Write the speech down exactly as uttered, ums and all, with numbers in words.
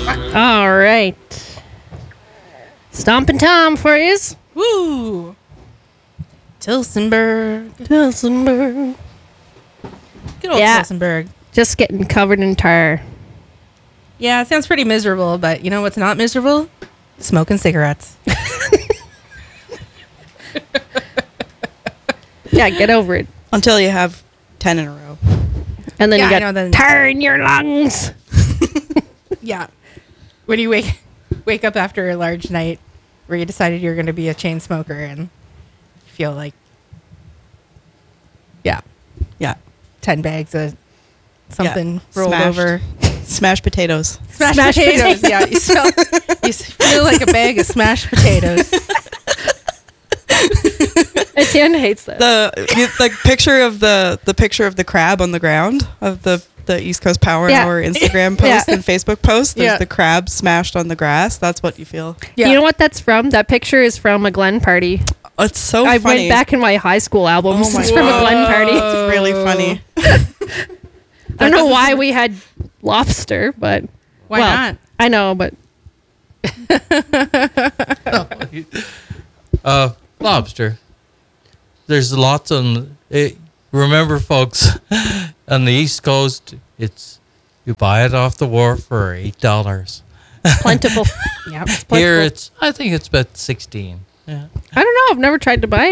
All right. Stompin' Tom for his Woo! Tilsonburg. Tilsonburg. Good old Yeah. Tilsonburg. Just getting covered in tar. Yeah, it sounds pretty miserable, but you know what's not miserable? Smoking cigarettes. Yeah, get over it. Until you have ten in a row. And then Yeah, you I got know, then- tar in your lungs. Yeah. When you wake wake up after a large night where you decided you're going to be a chain smoker and feel like, yeah, Yeah. ten bags of something Yeah. rolled Smashed. over. Smashed potatoes. Smashed, Smashed potatoes. Yeah, you, smell, you feel like a bag of smashed potatoes. Etienne hates that. The you- like picture of the the picture of the crab on the ground of the the East Coast Power Yeah. Hour Instagram post Yeah. and Facebook post. There's Yeah. the crab smashed on the grass. That's what you feel. Yeah. You know what that's from? That picture is from a Glen party. Oh, it's so I funny. went back in my high school albums. Oh my It's from a Glen party. It's really funny. I don't know why we had lobster, but Why well, not? I know, but Uh, lobster. There's lots on. It, remember, folks, on the East Coast, it's you buy it off the wharf for eight dollars. plentiful. Yeah, it's plentiful. Here, it's I think it's about sixteen. Yeah. I don't know. I've never tried to buy